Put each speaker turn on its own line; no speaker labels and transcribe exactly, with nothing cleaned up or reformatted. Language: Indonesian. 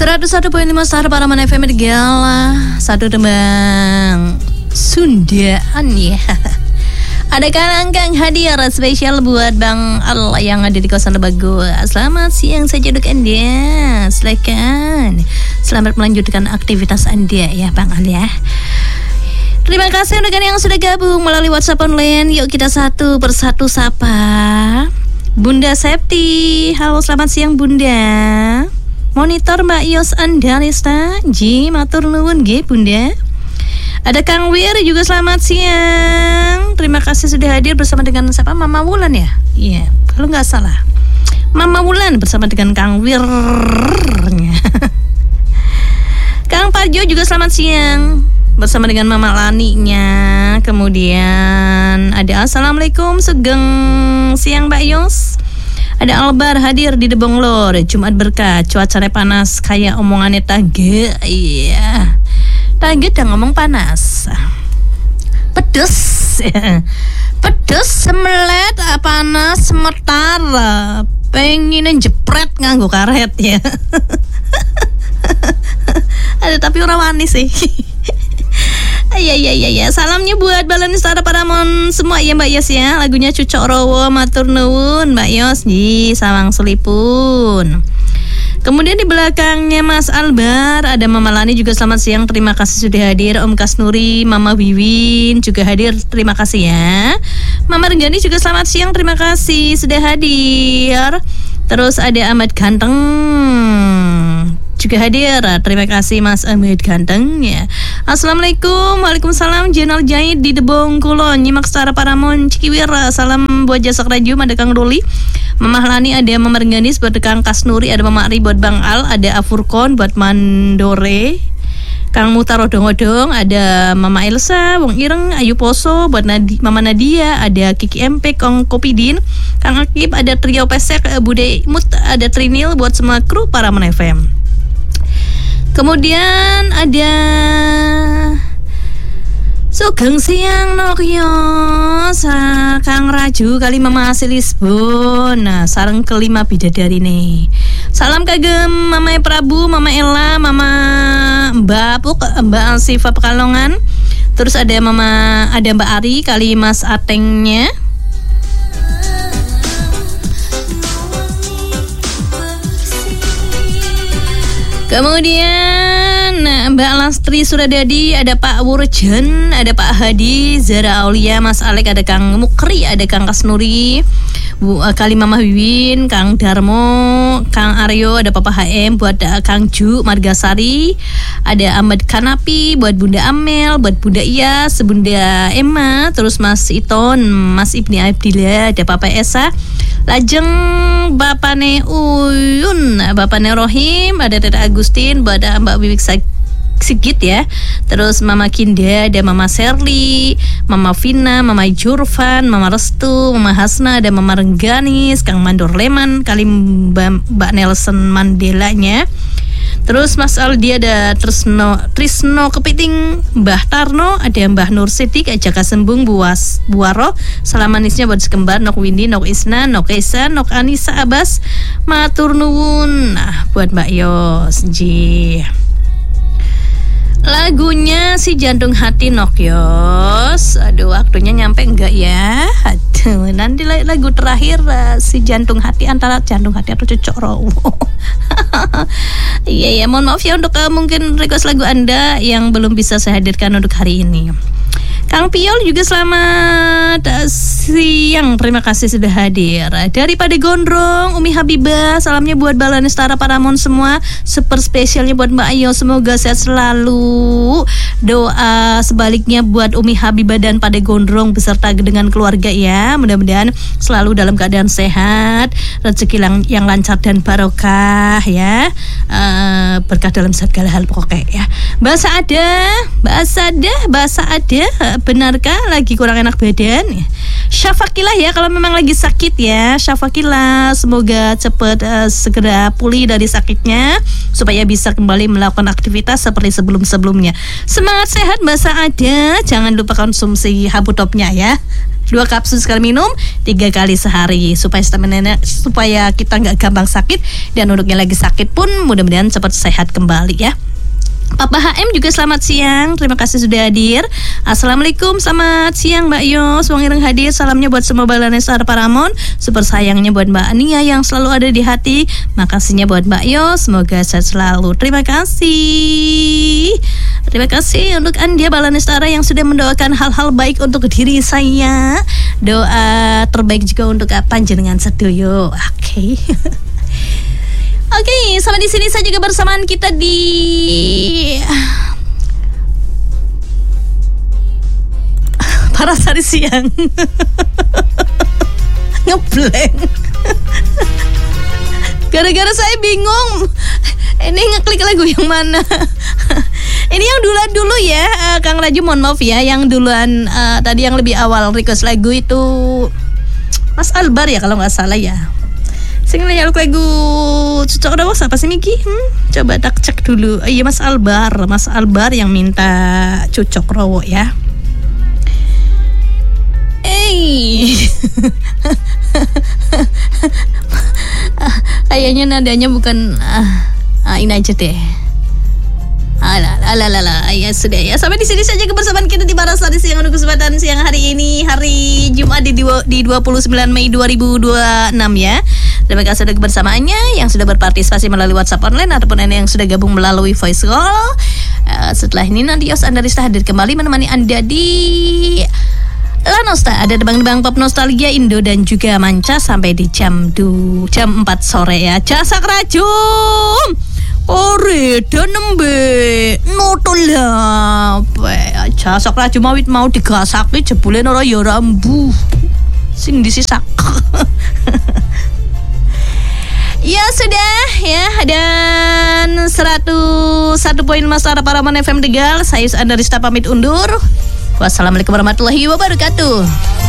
seratus satu koma lima Star Paraman F M Gala. Satu tembang Sundaan ya. Ada Kang hadiah spesial buat Bang Al yang ada di kawasan Lebago. Selamat siang saja untuk Anda. Silakan. Selamat melanjutkan aktivitas Anda ya Bang Al ya. Terima kasih untuk yang sudah gabung melalui WhatsApp online. Yuk kita satu persatu sapa. Bunda Septi. Halo, selamat siang Bunda. Monitor Mbak Yos Andalista. Ji matur nuwun nggih Bunda. Ada Kang Wir juga selamat siang. Terima kasih sudah hadir bersama dengan siapa? Mama Wulan ya? Iya, kalau nggak salah Mama Wulan bersama dengan Kang Wir. Kang Parjo juga selamat siang bersama dengan Mama Laninya. Kemudian ada Assalamualaikum Sugeng siang Mbak Yos. Ada Albar hadir di Debong Lor. Jumat berkah, cuacanya panas kayak omongannya Tage. Iya, Tage udah ngomong panas, pedes, pedes, semelet, panas, semetar, pengen jepret nganggo karet ya. Ada tapi orang wani sih. Iya iya iya ya. Salamnya buat Balon Star Paramon semua ya Mbak Yos ya. Lagunya Cucok Rowo matur nuwun Mbak Yos di Sawang Selipun. Kemudian di belakangnya Mas Albar ada Mama Lani juga selamat siang. Terima kasih sudah hadir. Om Kasnuri, Mama Wiwin juga hadir. Terima kasih ya. Mama Renggani juga selamat siang. Terima kasih sudah hadir. Terus ada Ahmad Ganteng juga hadir. Terima kasih Mas Ahmad Ganteng ya. Assalamualaikum. Waalaikumsalam. Jenal Jahit di Debong Kulon. Nyimak Star Paramon Cikiwir. Salam buat Jasak Rajum. Ada Kang Ruli, Mama Lani, ada Mama Rengganis buat Kang Kasnuri, ada Mama Ari buat Bang Al, ada Afurkon buat Mandore, Kang Mutar odong-odong, ada Mama Elsa, Wong Ireng, Ayu Poso buat Nadi, Mama Nadia, ada Kiki M P, Kong Kopidin, Kang Akib, ada Trio Pesek, Bude Mut, ada Trinil buat semua kru Paraman F M. Kemudian ada Sugeng siang Nokyo Kang Raju kali Mama Asli Lisbon. Nah, sareng kelima bidadari nih. Salam kagem Mama Prabu, Mama Ella, Mama Mbak Puk, Mbak Alsifa Pekalongan. Terus ada Mama, ada Mbak Ari kali Mas Atengnya. Kemudian Mbak Lastri Suradadi, ada Pak Wurjen, ada Pak Hadi, Zara Aulia, Mas Alek, ada Kang Mukri, ada Kang Kasnuri, Bu kali Mama Wiwin, Kang Darmo, Kang Aryo, ada Papa H M, buat Kang Ju, Margasari, ada Ahmad Kanapi, buat Bunda Amel, buat Bunda Iyas, Bunda Emma, terus Mas Iton, Mas Ibni Abdillah, ada Papa Esa, lajeng Bapane Uyun, Bapane Rohim, ada Teta Agustin, ada Mbak Wiwik Sigit ya. Terus Mama Kinda, ada Mama Serli, Mama Vina, Mama Jurvan, Mama Restu, Mama Hasna, ada Mama Rengganis, Kang Mandor Leman, kali Mbak, Mbak Nelson Mandelanya. Terus Mas Aldi, ada Trisno, Trisno Kepiting, Mbah Tarno, ada Mbah Nur Sidik, Jaka Sembung, Buas, Buaro, salam manisnya buat sekembar, Nok Windy, Nok Isna, Nok Esa, Nok Anissa Abbas, matur nuwun. Nah, buat Mbak Yos, ji. Lagunya Si Jantung Hati Nokyos. Aduh, waktunya nyampe enggak ya? Aduh, nanti lagu terakhir uh, Si Jantung Hati, antara Jantung Hati atau Cucok Rowo. Iya ya, mohon maaf ya untuk uh, mungkin request lagu Anda yang belum bisa saya hadirkan untuk hari ini. Kang Piol juga selamat siang. Terima kasih sudah hadir. Daripada Gondrong, Umi Habibah, salamnya buat Balon Star Paramon semua. Super spesialnya buat Mbak Ayo, semoga sehat selalu. Doa sebaliknya buat Umi Habibah dan Pade Gondrong beserta dengan keluarga ya. Mudah-mudahan selalu dalam keadaan sehat, rezeki yang, yang lancar dan barokah ya. Uh, berkah dalam segala hal pokoknya ya. Bahasa ada, bahasa ada, bahasa ada. Benarkah lagi kurang enak badan? Syafakilah ya kalau memang lagi sakit ya. Syafakilah, semoga cepat uh, segera pulih dari sakitnya supaya bisa kembali melakukan aktivitas seperti sebelum-sebelumnya. Semangat sehat Mbak Saada. Jangan lupa konsumsi Habutopnya ya. Dua kapsul sekali minum, tiga kali sehari supaya stamina, supaya kita nggak gampang sakit, dan untuknya lagi sakit pun mudah-mudahan cepat sehat kembali ya. Papa H M juga selamat siang, terima kasih sudah hadir. Assalamualaikum, selamat siang Mbak Yos, Wong Ireng hadir. Salamnya buat semua Balanestar Paramon, super sayangnya buat Mbak Ania yang selalu ada di hati. Makasihnya buat Mbak Yos, semoga sehat selalu. Terima kasih. Terima kasih untuk Anda Balanestara yang sudah mendoakan hal-hal baik untuk diri saya. Doa terbaik juga untuk panjenengan sedoyo. Oke. Okay. Oke, okay, sampai di sini saya juga bersamaan kita di Parasari Siang. Ngeblank. Gara-gara saya bingung. Ini ngeklik lagu yang mana? Ini yang duluan dulu ya, uh, Kang Raju, mohon maaf ya. Yang duluan uh, tadi yang lebih awal request lagu itu Mas Albar ya kalau nggak salah ya. Sing lagu lagu cocok rawas apa sih Miki? Hmm? Coba tak cek dulu. Oh, iya Mas Albar, Mas Albar yang minta cocok rawo ya. Eh, kayaknya nadanya bukan. Ah, ah, ini aja deh. Alah, alah, alah, ya sudah ya. Sampai di sini saja kebersamaan kita di Parasari Siang untuk kesempatan siang hari ini, hari Jumat di, di dua puluh sembilan Mei dua ribu dua puluh enam ya. Terima kasih sudah kebersamaannya, yang sudah berpartisipasi melalui WhatsApp online ataupun yang sudah gabung melalui voice call. Uh, setelah ini nanti Yos Andarista hadir kembali menemani Anda di La Nosta. Ada debang-debang pop nostalgia Indo dan juga manca sampai di jam du, jam empat sore ya. Jasak rajum. Ore dan nembe notola. Jasak rajum awit mau digasaki jebule ora ya rambu. Sing disisak. Ya sudah ya, dan seratus satu poin Mas Ara Paraman F M Tegal. Saya Andarista pamit undur. Wassalamualaikum warahmatullahi wabarakatuh.